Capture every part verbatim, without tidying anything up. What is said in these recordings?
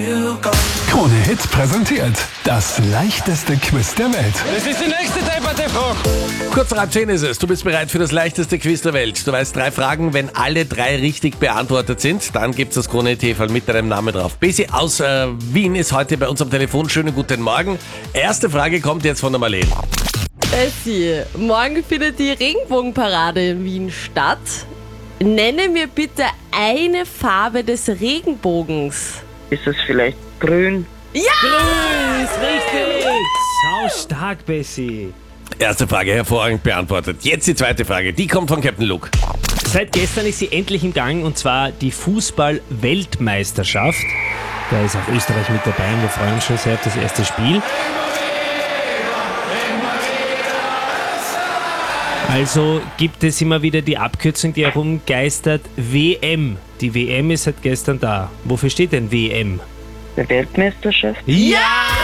Krone Hit präsentiert das leichteste Quiz der Welt. Das ist die nächste depperte Frage. Kurz nach halb zehn ist es. Du bist bereit für das leichteste Quiz der Welt. Du weißt drei Fragen. Wenn alle drei richtig beantwortet sind, dann gibt's das Krone Hit T-Fall mit deinem Namen drauf. Besi aus äh, Wien ist heute bei uns am Telefon. Schönen guten Morgen. Erste Frage kommt jetzt von der Marlene. Bessie, morgen findet die Regenbogenparade in Wien statt. Nenne mir bitte eine Farbe des Regenbogens. Ist es vielleicht grün? Ja! Grün ist richtig. Sau stark, Bessie. Erste Frage hervorragend beantwortet. Jetzt die zweite Frage. Die kommt von Captain Luke. Seit gestern ist sie endlich im Gang, und zwar die Fußball-Weltmeisterschaft. Da ist auch Österreich mit dabei und wir freuen uns schon sehr auf das erste Spiel. Also gibt es immer wieder die Abkürzung, die herumgeistert, W M. Die W M ist seit gestern da. Wofür steht denn W M? Eine Weltmeisterschaft? Ja,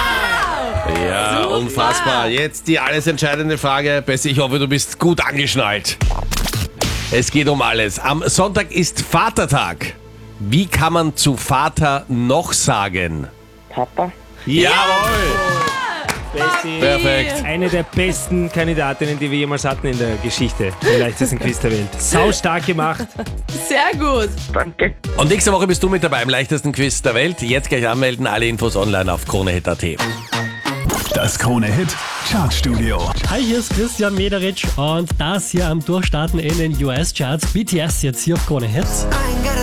unfassbar. Jetzt die alles entscheidende Frage. Bessie, ich hoffe, du bist gut angeschnallt. Es geht um alles. Am Sonntag ist Vatertag. Wie kann man zu Vater noch sagen? Papa? Jawohl! Bessie. Perfekt. Eine der besten Kandidatinnen, die wir jemals hatten in der Geschichte. Der leichtesten Quiz der Welt. Sau stark gemacht. Sehr gut. Danke. Und nächste Woche bist du mit dabei im leichtesten Quiz der Welt. Jetzt gleich anmelden, alle Infos online auf kronehit punkt at. Das Krone Hit Chartstudio. Hi, hier ist Christian Mederitsch und das hier am Durchstarten in den U S-Charts. B T S jetzt hier auf Krone Hits.